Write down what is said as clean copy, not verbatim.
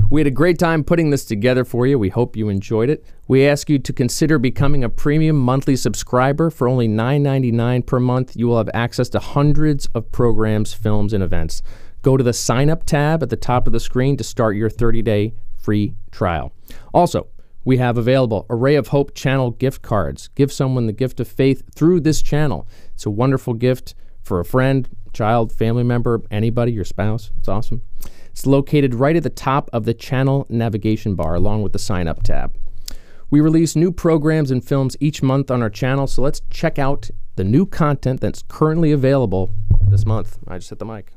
We had a great time putting this together for you. We hope you enjoyed it. We ask you to consider becoming a premium monthly subscriber. For only $9.99 per month, you will have access to hundreds of programs, films, and events. Go to the Sign Up tab at the top of the screen to start your 30-day free trial. Also, we have available Array of Hope channel gift cards. Give someone the gift of faith through this channel. It's a wonderful gift for a friend, child, family member, anybody, your spouse. It's awesome. It's located right at the top of the channel navigation bar along with the Sign Up tab. We release new programs and films each month on our channel, so let's check out the new content that's currently available this month. I just hit the mic.